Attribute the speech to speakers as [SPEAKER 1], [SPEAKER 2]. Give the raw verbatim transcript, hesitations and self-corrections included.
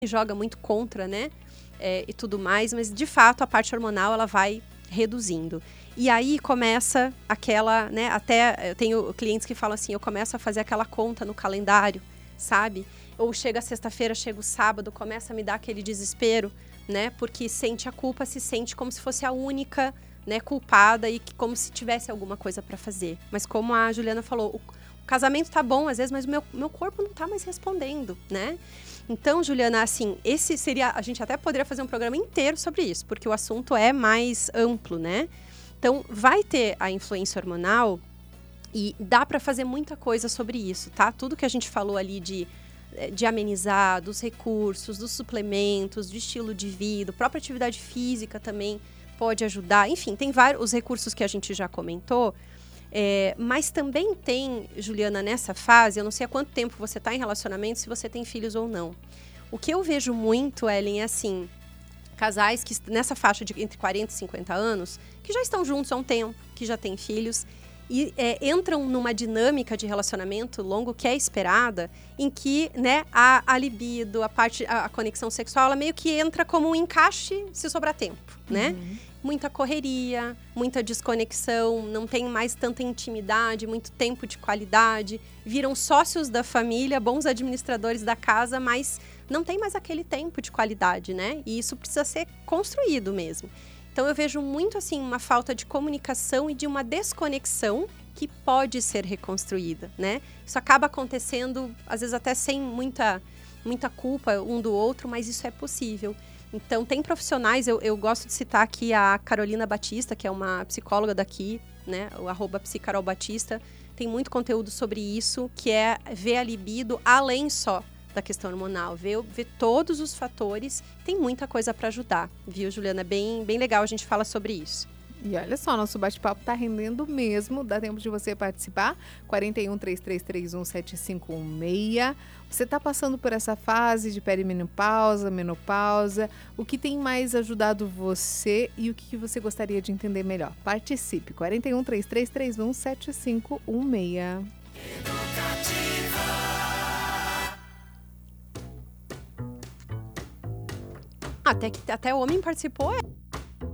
[SPEAKER 1] joga muito contra, né? É, e tudo mais, mas de fato a parte hormonal ela vai reduzindo. E aí começa aquela, né? Até eu tenho clientes que falam assim, eu começo a fazer aquela conta no calendário, sabe? Ou chega a sexta-feira, chega o sábado, começa a me dar aquele desespero, né? Porque sente a culpa, se sente como se fosse a única, né, culpada e que, como se tivesse alguma coisa para fazer. Mas como a Juliana falou, o, o casamento tá bom às vezes, mas o meu, meu corpo não tá mais respondendo, né? Então, Juliana, assim, esse seria... A gente até poderia fazer um programa inteiro sobre isso, porque o assunto é mais amplo, né? Então, vai ter a influência hormonal e dá para fazer muita coisa sobre isso, tá? Tudo que a gente falou ali de, de amenizar, dos recursos, dos suplementos, de estilo de vida, a própria atividade física também pode ajudar. Enfim, tem vários os recursos que a gente já comentou. É, mas também tem, Juliana, nessa fase, eu não sei há quanto tempo você está em relacionamento, se você tem filhos ou não. O que eu vejo muito, Ellen, é assim, casais que nessa faixa de entre quarenta e cinquenta anos, que já estão juntos há um tempo, que já têm filhos, e é, entram numa dinâmica de relacionamento longo que é esperada, em que, né, a, a libido, a parte, a, a conexão sexual, ela meio que entra como um encaixe se sobrar tempo, né?
[SPEAKER 2] Uhum.
[SPEAKER 1] Muita correria, muita desconexão, não tem mais tanta intimidade, muito tempo de qualidade, viram sócios da família, bons administradores da casa, mas não tem mais aquele tempo de qualidade, né? E isso precisa ser construído mesmo. Então eu vejo muito assim uma falta de comunicação e de uma desconexão que pode ser reconstruída, né? Isso acaba acontecendo, às vezes até sem muita, muita culpa um do outro, mas isso é possível. Então, tem profissionais, eu, eu gosto de citar aqui a Carolina Batista, que é uma psicóloga daqui, né, o arroba psicarolbatista, tem muito conteúdo sobre isso, que é ver a libido além só da questão hormonal, ver, ver todos os fatores, tem muita coisa para ajudar, viu, Juliana? Bem, bem legal a gente fala sobre isso.
[SPEAKER 2] E olha só, nosso bate-papo tá rendendo mesmo, dá tempo de você participar, quarenta e um, trinta e três, trinta e um, setenta e cinco sessenta. Você tá passando por essa fase de perimenopausa, menopausa, o que tem mais ajudado você e o que você gostaria de entender melhor? Participe, quarenta e um, trinta e três, trinta e um, setenta e cinco sessenta.
[SPEAKER 1] Até que até o homem participou, é.